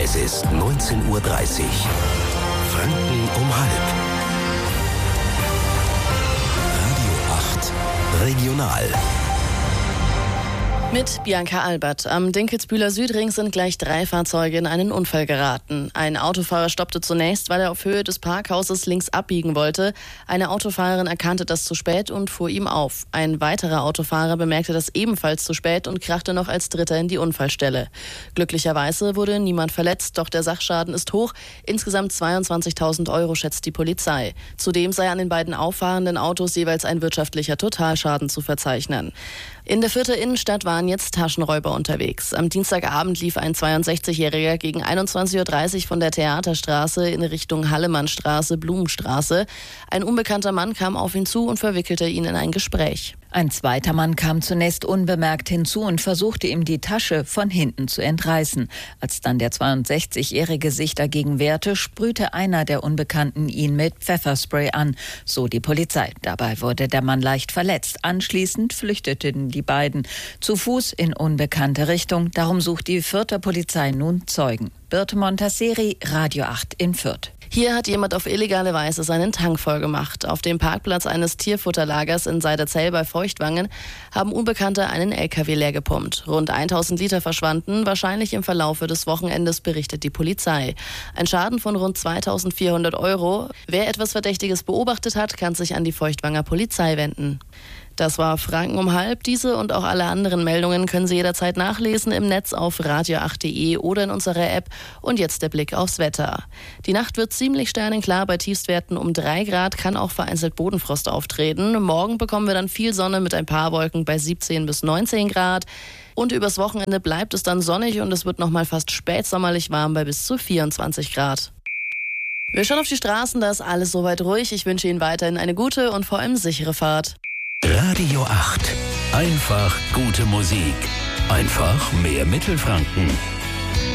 Es ist 19:30 Uhr. Franken um halb. Radio 8 Regional. Mit Bianca Albert. Am Dinkelsbühler Südring sind gleich 3 Fahrzeuge in einen Unfall geraten. Ein Autofahrer stoppte zunächst, weil er auf Höhe des Parkhauses links abbiegen wollte. Eine Autofahrerin erkannte das zu spät und fuhr ihm auf. Ein weiterer Autofahrer bemerkte das ebenfalls zu spät und krachte noch als Dritter in die Unfallstelle. Glücklicherweise wurde niemand verletzt, doch der Sachschaden ist hoch. Insgesamt 22.000 Euro schätzt die Polizei. Zudem sei an den beiden auffahrenden Autos jeweils ein wirtschaftlicher Totalschaden zu verzeichnen. In der Fürther Innenstadt waren jetzt Taschenräuber unterwegs. Am Dienstagabend lief ein 62-Jähriger gegen 21:30 Uhr von der Theaterstraße in Richtung Hallemannstraße, Blumenstraße. Ein unbekannter Mann kam auf ihn zu und verwickelte ihn in ein Gespräch. Ein zweiter Mann kam zunächst unbemerkt hinzu und versuchte ihm die Tasche von hinten zu entreißen. Als dann der 62-Jährige sich dagegen wehrte, sprühte einer der Unbekannten ihn mit Pfefferspray an, so die Polizei. Dabei wurde der Mann leicht verletzt. Anschließend flüchteten die beiden zu Fuß in unbekannte Richtung. Darum sucht die Fürther Polizei nun Zeugen. Birte Montasseri, Radio 8 in Fürth. Hier hat jemand auf illegale Weise seinen Tank vollgemacht. Auf dem Parkplatz eines Tierfutterlagers in Seiderzell bei Feuchtwangen haben Unbekannte einen LKW leer gepumpt. Rund 1000 Liter verschwanden, wahrscheinlich im Verlaufe des Wochenendes, berichtet die Polizei. Ein Schaden von rund 2.400 Euro. Wer etwas Verdächtiges beobachtet hat, kann sich an die Feuchtwanger Polizei wenden. Das war Franken um halb. Diese und auch alle anderen Meldungen können Sie jederzeit nachlesen im Netz auf radio8.de oder in unserer App. Und jetzt der Blick aufs Wetter. Die Nacht wird ziemlich sternenklar bei Tiefstwerten um 3 Grad, kann auch vereinzelt Bodenfrost auftreten. Morgen bekommen wir dann viel Sonne mit ein paar Wolken bei 17 bis 19 Grad. Und übers Wochenende bleibt es dann sonnig und es wird nochmal fast spätsommerlich warm bei bis zu 24 Grad. Wir schauen auf die Straßen, da ist alles soweit ruhig. Ich wünsche Ihnen weiterhin eine gute und vor allem sichere Fahrt. Radio 8. Einfach gute Musik. Einfach mehr Mittelfranken.